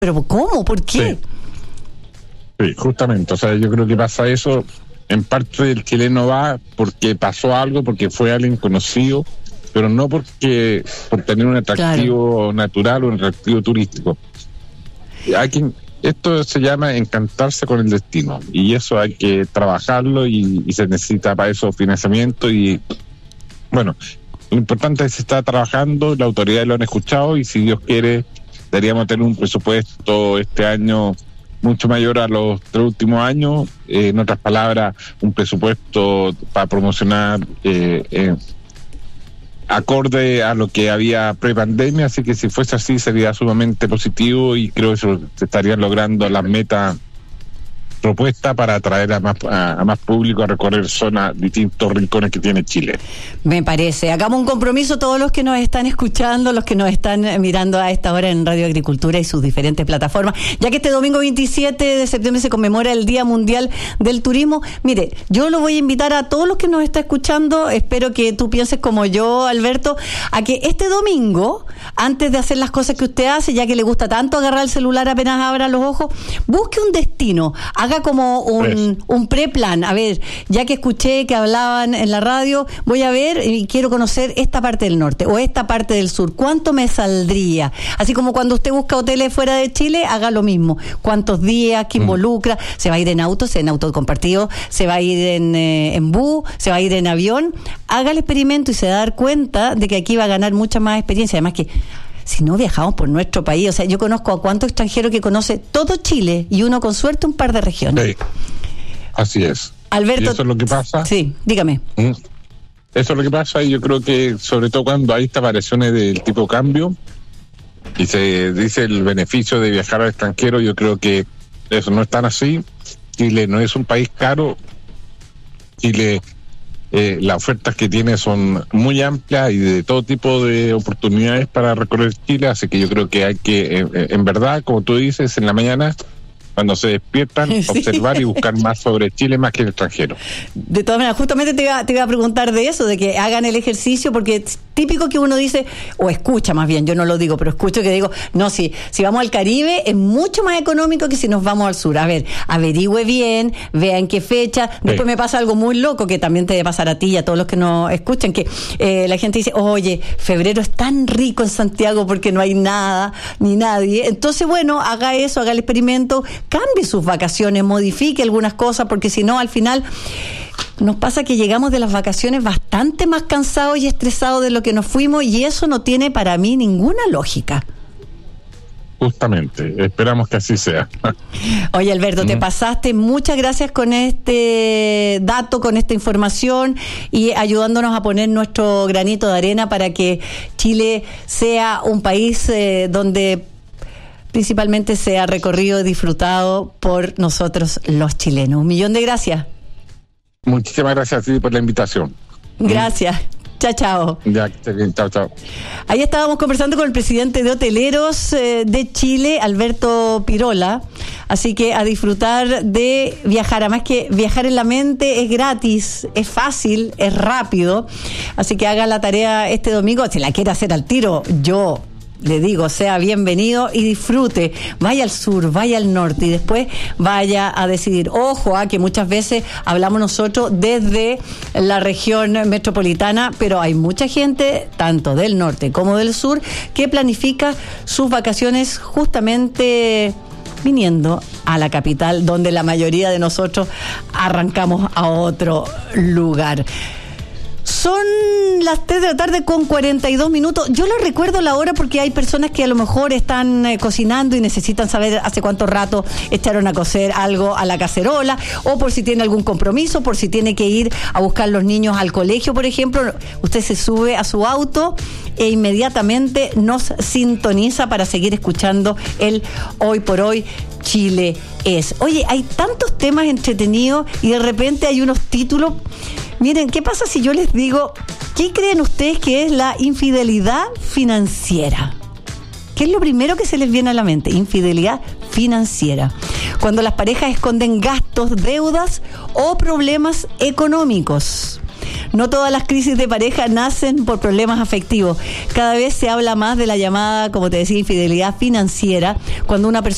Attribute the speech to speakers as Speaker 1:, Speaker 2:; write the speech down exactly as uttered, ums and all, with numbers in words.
Speaker 1: ¿Pero cómo? ¿Por qué?
Speaker 2: Sí. sí, justamente. O sea, yo creo que pasa eso. En parte el chileno va porque pasó algo, porque fue alguien conocido, pero no porque por tener un atractivo claro. natural o un atractivo turístico. Hay que, esto se llama encantarse con el destino, y eso hay que trabajarlo, y, y se necesita para eso financiamiento. Y bueno, lo importante es que se está trabajando, las autoridades lo han escuchado, y si Dios quiere deberíamos tener un presupuesto este año mucho mayor a los tres últimos años. Eh, en otras palabras, un presupuesto para promocionar eh, eh, acorde a lo que había pre-pandemia, así que si fuese así sería sumamente positivo, y creo que se estarían logrando las metas propuesta para atraer a más a, a más público a recorrer zonas, distintos rincones que tiene Chile.
Speaker 1: Me parece. Hagamos un compromiso todos los que nos están escuchando, los que nos están mirando a esta hora en Radio Agricultura y sus diferentes plataformas, ya que este domingo veintisiete de septiembre se conmemora el Día Mundial del Turismo. Mire, yo lo voy a invitar a todos los que nos están escuchando, espero que tú pienses como yo, Alberto, a que este domingo, antes de hacer las cosas que usted hace, ya que le gusta tanto agarrar el celular apenas abra los ojos, busque un destino, haga como un, un preplan. A ver, ya que escuché que hablaban en la radio, voy a ver y quiero conocer esta parte del norte o esta parte del sur. ¿Cuánto me saldría? Así como cuando usted busca hoteles fuera de Chile, haga lo mismo. ¿Cuántos días? ¿Qué involucra? ¿Se va a ir en autos, en auto compartido? ¿Se va a ir en, eh, en bus? ¿Se va a ir en avión? Haga el experimento y se va a dar cuenta de que aquí va a ganar mucha más experiencia. Además que si no viajamos por nuestro país, o sea, yo conozco a cuántos extranjeros que conoce todo Chile y uno con suerte un par de regiones.
Speaker 2: Sí, así es.
Speaker 1: Alberto,
Speaker 2: ¿y eso es lo que pasa?
Speaker 1: Sí, dígame.
Speaker 2: ¿Mm? Eso es lo que pasa, y yo creo que sobre todo cuando hay estas variaciones del tipo de cambio y se dice el beneficio de viajar al extranjero, yo creo que eso no es tan así. Chile no es un país caro. Chile, Eh, las ofertas que tiene son muy amplias y de todo tipo de oportunidades para recorrer Chile, así que yo creo que hay que, eh, en verdad, como tú dices, en la mañana, cuando se despiertan, sí. observar y buscar más sobre Chile más que el extranjero.
Speaker 1: De todas maneras, justamente te iba, te iba a preguntar de eso, de que hagan el ejercicio, porque es típico que uno dice, o escucha más bien, yo no lo digo, pero escucho que digo, no, si, si vamos al Caribe es mucho más económico que si nos vamos al sur. A ver, averigüe bien, vea en qué fecha. Después sí. me pasa algo muy loco, que también te debe pasar a ti y a todos los que nos escuchan, que eh, la gente dice, oye, febrero es tan rico en Santiago porque no hay nada, ni nadie. Entonces, bueno, haga eso, haga el experimento, cambie sus vacaciones, modifique algunas cosas, porque si no, al final nos pasa que llegamos de las vacaciones bastante más cansados y estresados de lo que nos fuimos, y eso no tiene para mí ninguna lógica.
Speaker 2: Justamente, esperamos que así sea.
Speaker 1: Oye, Alberto, mm. te pasaste, muchas gracias con este dato, con esta información, y ayudándonos a poner nuestro granito de arena para que Chile sea un país eh, donde principalmente sea recorrido y disfrutado por nosotros los chilenos. Un millón de gracias.
Speaker 2: Muchísimas gracias a ti por la invitación.
Speaker 1: Gracias. Chao, chao.
Speaker 2: Ya, que esté bien. Chao, chao.
Speaker 1: Ahí estábamos conversando con el presidente de Hoteleros eh, de Chile, Alberto Pirola. Así que a disfrutar de viajar. Además que viajar en la mente es gratis, es fácil, es rápido. Así que haga la tarea este domingo. Si la quiere hacer al tiro, yo le digo, sea bienvenido y disfrute. Vaya al sur, vaya al norte y después vaya a decidir. Ojo, a que muchas veces hablamos nosotros desde la región metropolitana, pero hay mucha gente, tanto del norte como del sur, que planifica sus vacaciones justamente viniendo a la capital, donde la mayoría de nosotros arrancamos a otro lugar. Son las tres de la tarde con cuarenta y dos minutos. Yo les recuerdo la hora porque hay personas que a lo mejor están eh, cocinando y necesitan saber hace cuánto rato echaron a cocer algo a la cacerola, o por si tiene algún compromiso, por si tiene que ir a buscar los niños al colegio, por ejemplo. Usted se sube a su auto e inmediatamente nos sintoniza para seguir escuchando el Hoy por Hoy Chile es. Oye, hay tantos temas entretenidos y de repente hay unos títulos. Miren, ¿qué pasa si yo les digo, qué creen ustedes que es la infidelidad financiera? ¿Qué es lo primero que se les viene a la mente? Infidelidad financiera. Cuando las parejas esconden gastos, deudas o problemas económicos. No todas las crisis de pareja nacen por problemas afectivos. Cada vez se habla más de la llamada, como te decía, infidelidad financiera, cuando una persona